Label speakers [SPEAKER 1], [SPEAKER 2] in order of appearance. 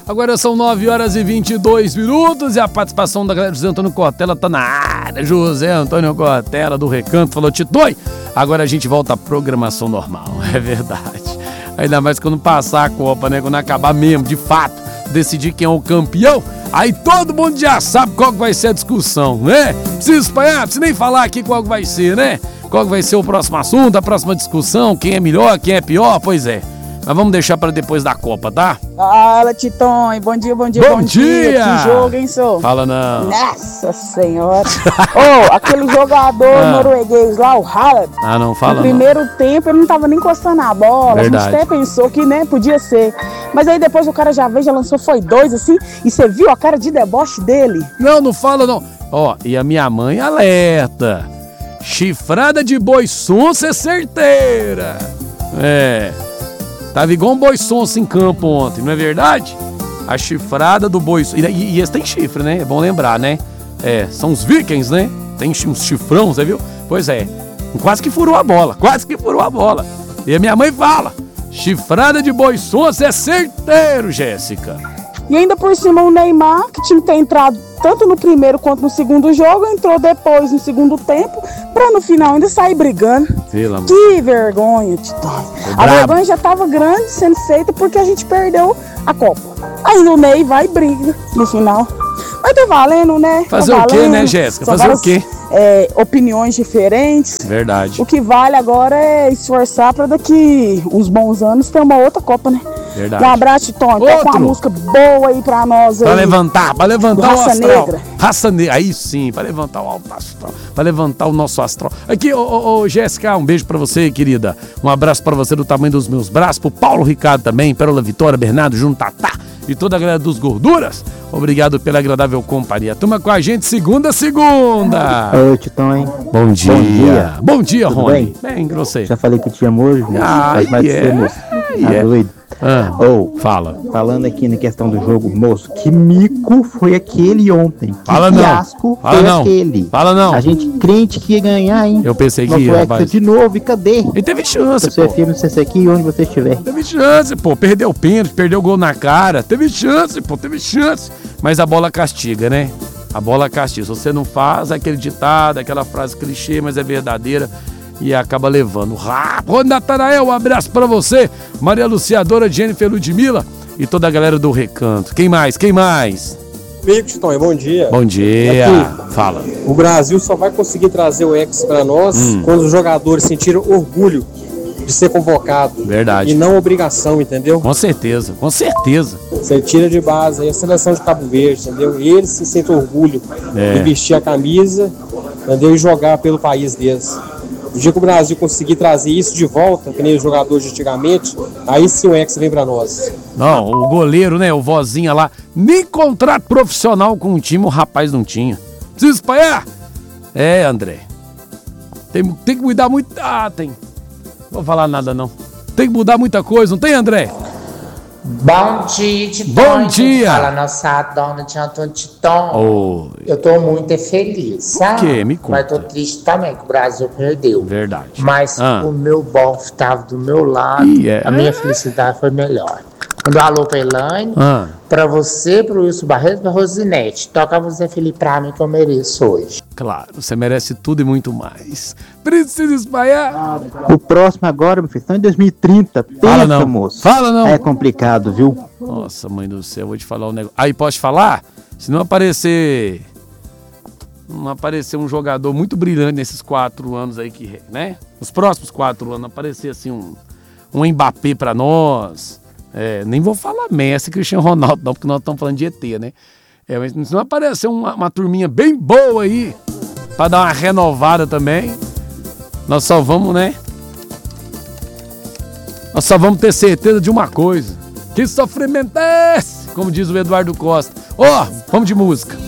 [SPEAKER 1] Agora são 9h22 e a participação da galera José Antônio Cortella tá na área. José Antônio Cortella do Recanto falou: Titoi, agora a gente volta à programação normal. É verdade. Ainda mais quando passar a Copa, né? Quando acabar mesmo, de fato, decidir quem é o campeão, aí todo mundo já sabe qual que vai ser a discussão, né? Precisa espalhar, precisa nem falar aqui qual que vai ser, né? Qual que vai ser o próximo assunto, a próxima discussão, quem é melhor, quem é pior, pois é. Mas vamos deixar para depois da Copa, tá?
[SPEAKER 2] Fala, Titão, bom dia.
[SPEAKER 1] Bom dia!
[SPEAKER 2] Que jogo, hein, senhor?
[SPEAKER 1] Fala não.
[SPEAKER 2] Nossa senhora. Aquele jogador norueguês lá, o Haaland.
[SPEAKER 1] Não fala
[SPEAKER 2] no primeiro tempo ele não tava nem encostando a bola.
[SPEAKER 1] Verdade.
[SPEAKER 2] A gente até pensou que, né, podia ser. Mas aí depois o cara já veio, já lançou, foi 2 assim. E você viu a cara de deboche dele?
[SPEAKER 1] Não fala não. E a minha mãe alerta. Chifrada de boi sonso é certeira. Tava igual um boi sonso em campo ontem, não é verdade? A chifrada do boi sonso. E esse tem chifre, né? É bom lembrar, né? São os vikings, né? Tem uns chifrão, você viu? Pois é. Quase que furou a bola. E a minha mãe fala: chifrada de boi sonso é certeiro, Jéssica.
[SPEAKER 2] E ainda por cima o Neymar, que tinha que ter entrado tanto no primeiro quanto no segundo jogo, entrou depois no segundo tempo, pra no final ainda sair brigando. Que vergonha, Titão. A vergonha já tava grande sendo feita porque a gente perdeu a Copa. Aí o Ney vai e briga no final. Mas tá valendo, né?
[SPEAKER 1] Fazer o quê, né, Jéssica? Fazer o quê?
[SPEAKER 2] Opiniões diferentes.
[SPEAKER 1] Verdade.
[SPEAKER 2] O que vale agora é esforçar pra daqui uns bons anos ter uma outra Copa, né?
[SPEAKER 1] Verdade.
[SPEAKER 2] Um abraço, Tom. Tá com uma música boa aí pra nós.
[SPEAKER 1] Pra levantar o
[SPEAKER 2] Raça
[SPEAKER 1] astral.
[SPEAKER 2] Negra.
[SPEAKER 1] Raça Negra. Aí sim, pra levantar o alto astral. Pra levantar o nosso astral. Aqui, Jéssica, um beijo pra você, querida. Um abraço pra você do tamanho dos meus braços. Pro Paulo Ricardo também, Pérola Vitória, Bernardo, Júnior, Tatá e toda a galera dos Gorduras. Obrigado pela agradável companhia. Toma com a gente segunda a segunda.
[SPEAKER 3] Oi, Titão, hein?
[SPEAKER 1] Bom dia. Bom dia,
[SPEAKER 3] Tudo
[SPEAKER 1] Rony.
[SPEAKER 3] Bem,
[SPEAKER 1] você.
[SPEAKER 3] Já falei que te amo hoje, moço. Faz mais de ser, moço. Tá doido?
[SPEAKER 1] Fala.
[SPEAKER 3] Falando aqui na questão do jogo, moço, que mico foi aquele ontem?
[SPEAKER 1] Fala
[SPEAKER 3] que
[SPEAKER 1] não.
[SPEAKER 3] fiasco
[SPEAKER 1] Fala
[SPEAKER 3] foi
[SPEAKER 1] não.
[SPEAKER 3] aquele?
[SPEAKER 1] Fala não.
[SPEAKER 3] A gente crente que ia ganhar, hein?
[SPEAKER 1] Eu pensei que
[SPEAKER 3] não
[SPEAKER 1] ia,
[SPEAKER 3] foi
[SPEAKER 1] rapaz.
[SPEAKER 3] de novo, e cadê?
[SPEAKER 1] Ele teve chance,
[SPEAKER 3] você firme, você aqui, onde você estiver.
[SPEAKER 1] Teve chance, pô. Perdeu o pênalti, perdeu o gol na cara. Teve chance. Mas a bola castiga, né? A bola castiga. Se você não faz, aquele ditado, aquela frase clichê, mas é verdadeira. E acaba levando. Rony Natanael, um abraço pra você. Maria Luciadora, Jennifer Ludmilla e toda a galera do Recanto. Quem mais?
[SPEAKER 4] Amigo, Titão, bom dia.
[SPEAKER 1] Bom dia.
[SPEAKER 4] Aqui,
[SPEAKER 1] fala.
[SPEAKER 4] O Brasil só vai conseguir trazer o Hexa pra nós quando os jogadores sentirem orgulho de ser convocado.
[SPEAKER 1] Verdade.
[SPEAKER 4] E não obrigação, entendeu?
[SPEAKER 1] Com certeza.
[SPEAKER 4] Você tira de base aí a seleção de Cabo Verde, entendeu? Eles se sentem orgulho de vestir a camisa, entendeu? E jogar pelo país deles. O dia que o Brasil conseguir trazer isso de volta, que nem os jogadores de antigamente, aí sim o Hexa vem pra nós.
[SPEAKER 1] Não, o goleiro, né, o vozinha lá, nem contrato profissional com o time o rapaz não tinha. Precisa espalhar? André. Tem que mudar muito. Tem. Não vou falar nada, não. Tem que mudar muita coisa, não tem, André?
[SPEAKER 5] Bom dia, Titão.
[SPEAKER 1] Bom dia.
[SPEAKER 5] Fala nossa dona de Antônio Titão. Eu tô muito feliz, sabe?
[SPEAKER 1] O quê? Me conta.
[SPEAKER 5] Mas tô triste também que o Brasil perdeu.
[SPEAKER 1] Verdade.
[SPEAKER 5] Mas o meu bofe tava do meu lado. A minha felicidade foi melhor. Mando um alô pra Elaine, pra você, pro Wilson Barreto e pra Rosinete. Toca você, Felipe, pra mim que eu mereço hoje.
[SPEAKER 1] Claro, você merece tudo e muito mais. Precisa espalhar.
[SPEAKER 3] O próximo agora, meu filho, estão em 2030.
[SPEAKER 1] Fala não,
[SPEAKER 3] moço.
[SPEAKER 1] Fala não.
[SPEAKER 3] É complicado, viu?
[SPEAKER 1] Nossa, mãe do céu, eu vou te falar um negócio. Aí, posso falar? Se não aparecer um jogador muito brilhante nesses 4 anos aí, né? Nos próximos 4 anos, aparecer assim um Mbappé pra nós. Nem vou falar Messi, Cristiano Ronaldo, não, porque nós estamos falando de ET, né? Mas se não aparecer uma turminha bem boa aí, pra dar uma renovada também, nós só vamos, né? Nós só vamos ter certeza de uma coisa: que sofrimento é esse? Como diz o Eduardo Costa. Vamos de música.